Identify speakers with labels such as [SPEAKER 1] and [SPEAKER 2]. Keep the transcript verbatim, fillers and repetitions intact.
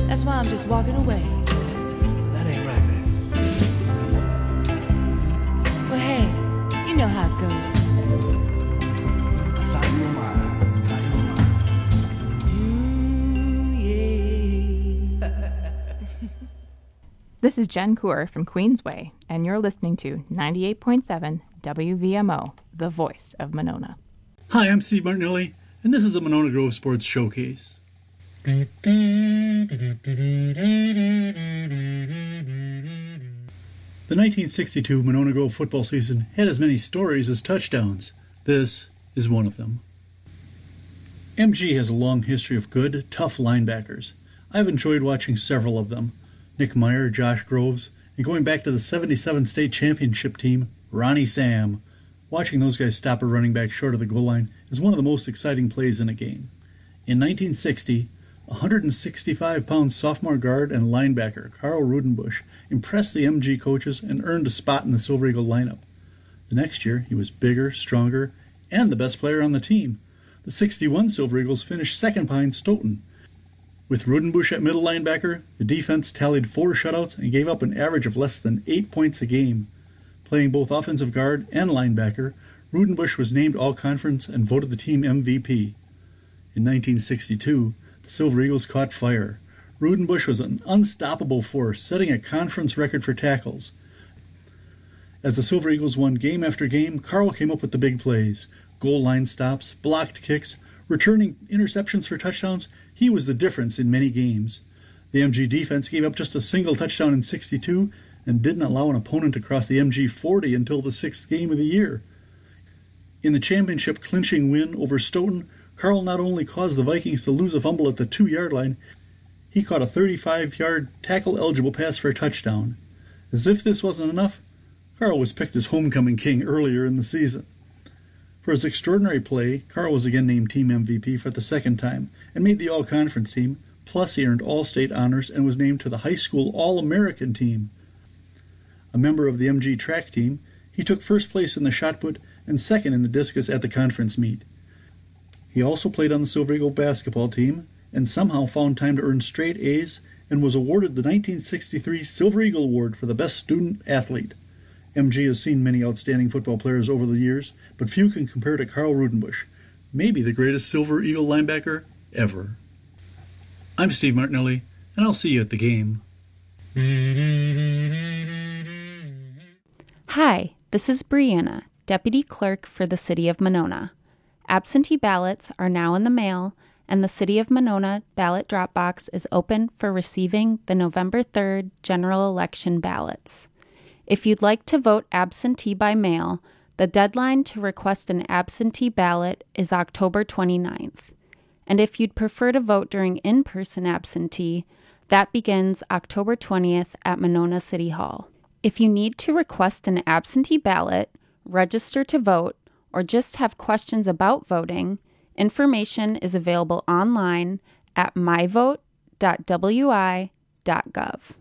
[SPEAKER 1] That's why I'm just walking away.
[SPEAKER 2] That ain't right, baby.
[SPEAKER 1] Well, hey, you know how it goes.
[SPEAKER 2] I thought you were mine. I thought you were mine. Mm, yeah.
[SPEAKER 3] This is Jen Coor from Queensway, and you're listening to ninety-eight point seven W V M O, the voice of Monona.
[SPEAKER 4] Hi, I'm Steve Martinelli, and this is the Monona Grove Sports Showcase. The nineteen sixty-two Monona Grove football season had as many stories as touchdowns. This is one of them. M G has a long history of good, tough linebackers. I've enjoyed watching several of them. Nick Meyer, Josh Groves, and going back to the seventy-seven state championship team, Ronnie Sam. Watching those guys stop a running back short of the goal line is one of the most exciting plays in a game. In nineteen sixty, one hundred sixty-five pound sophomore guard and linebacker Carl Rudenbush impressed the M G coaches and earned a spot in the Silver Eagle lineup. The next year, he was bigger, stronger, and the best player on the team. The sixty-one Silver Eagles finished second behind Stoughton. With Rudenbush at middle linebacker, the defense tallied four shutouts and gave up an average of less than eight points a game. Playing both offensive guard and linebacker, Rudenbush was named All-Conference and voted the team M V P. In nineteen sixty-two, the Silver Eagles caught fire. Rudenbush was an unstoppable force, setting a conference record for tackles. As the Silver Eagles won game after game, Carl came up with the big plays. Goal line stops, blocked kicks, returning interceptions for touchdowns. He was the difference in many games. The M G defense gave up just a single touchdown in sixty-two and didn't allow an opponent to cross the M G forty until the sixth game of the year. In the championship clinching win over Stoughton, Carl not only caused the Vikings to lose a fumble at the two-yard line, he caught a thirty-five yard tackle-eligible pass for a touchdown. As if this wasn't enough, Carl was picked as homecoming king earlier in the season. For his extraordinary play, Carl was again named Team M V P for the second time and made the All-Conference team, plus he earned All-State honors and was named to the high school All-American team. A member of the M G track team, he took first place in the shot put and second in the discus at the conference meet. He also played on the Silver Eagle basketball team and somehow found time to earn straight A's and was awarded the nineteen sixty-three Silver Eagle Award for the best student athlete. M G has seen many outstanding football players over the years, but few can compare to Carl Rudenbush, maybe the greatest Silver Eagle linebacker ever. I'm Steve Martinelli, and I'll see you at the game.
[SPEAKER 5] Hi, this is Brianna, Deputy Clerk for the City of Monona. Absentee ballots are now in the mail, and the City of Monona ballot drop box is open for receiving the November third general election ballots. If you'd like to vote absentee by mail, the deadline to request an absentee ballot is October twenty-ninth. And if you'd prefer to vote during in-person absentee, that begins October twentieth at Monona City Hall. If you need to request an absentee ballot, register to vote, or just have questions about voting, information is available online at my vote dot w i dot gov.